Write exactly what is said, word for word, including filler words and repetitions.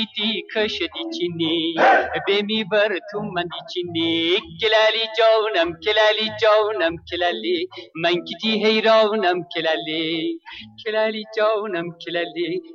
تی کشدی چینی بمی بر تو من دی چینی کلالی جانم کلالی جانم کلالی من کتی حیرانم کلالی کلالی جانم کلالی